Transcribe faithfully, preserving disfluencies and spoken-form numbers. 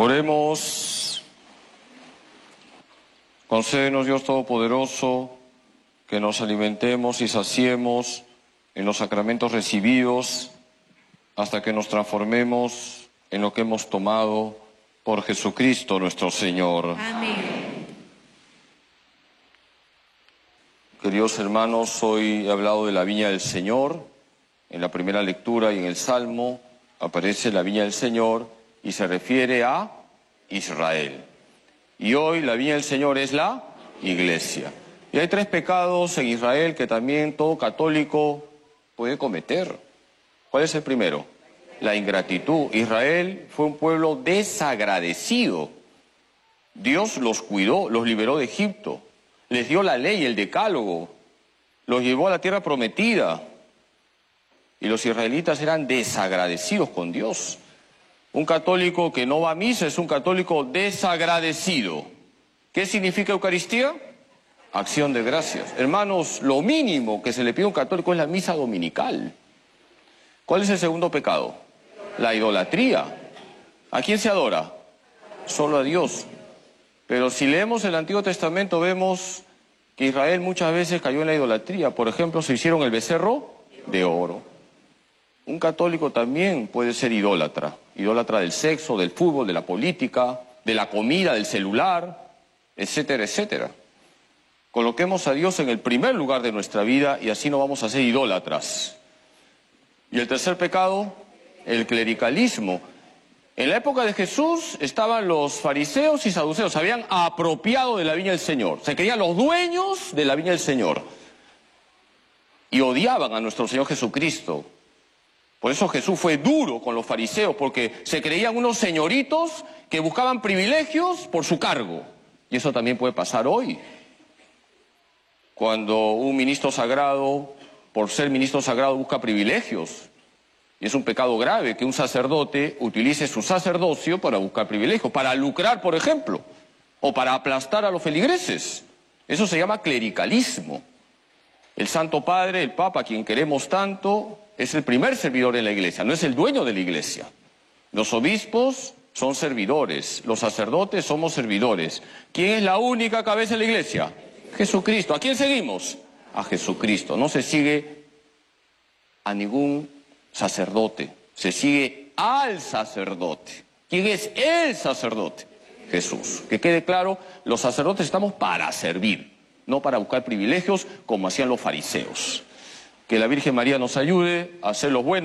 Oremos. Concédenos, Dios Todopoderoso, que nos alimentemos y saciemos en los sacramentos recibidos hasta que nos transformemos en lo que hemos tomado por Jesucristo nuestro Señor. Amén. Queridos hermanos, hoy he hablado de la viña del Señor. En la primera lectura y en el Salmo aparece la viña del Señor y se refiere a Israel. Y hoy la viña del Señor es la Iglesia. Y hay tres pecados en Israel que también todo católico puede cometer. ¿Cuál es el primero? La ingratitud. Israel fue un pueblo desagradecido. Dios los cuidó, los liberó de Egipto, les dio la ley, el decálogo, los llevó a la tierra prometida. Y los israelitas eran desagradecidos con Dios. Un católico que no va a misa es un católico desagradecido. ¿Qué significa Eucaristía? Acción de gracias. Hermanos, lo mínimo que se le pide a un católico es la misa dominical. ¿Cuál es el segundo pecado? La idolatría. ¿A quién se adora? Solo a Dios. Pero si leemos el Antiguo Testamento vemos que Israel muchas veces cayó en la idolatría. Por ejemplo, se hicieron el becerro de oro. Un católico también puede ser idólatra. Idólatra del sexo, del fútbol, de la política, de la comida, del celular, etcétera, etcétera. Coloquemos a Dios en el primer lugar de nuestra vida y así no vamos a ser idólatras. Y el tercer pecado, el clericalismo. En la época de Jesús estaban los fariseos y saduceos, se habían apropiado de la viña del Señor, se creían los dueños de la viña del Señor y odiaban a nuestro Señor Jesucristo. Por eso Jesús fue duro con los fariseos, porque se creían unos señoritos que buscaban privilegios por su cargo. Y eso también puede pasar hoy. Cuando un ministro sagrado, por ser ministro sagrado, busca privilegios. Y es un pecado grave que un sacerdote utilice su sacerdocio para buscar privilegios, para lucrar, por ejemplo, o para aplastar a los feligreses. Eso se llama clericalismo. El Santo Padre, el Papa, a quien queremos tanto, es el primer servidor en la Iglesia, no es el dueño de la Iglesia. Los obispos son servidores, los sacerdotes somos servidores. ¿Quién es la única cabeza de la Iglesia? Jesucristo. ¿A quién seguimos? A Jesucristo. No se sigue a ningún sacerdote, se sigue al sacerdote. ¿Quién es el sacerdote? Jesús. Que quede claro, los sacerdotes estamos para servir, no para buscar privilegios como hacían los fariseos. Que la Virgen María nos ayude a hacer los buenos.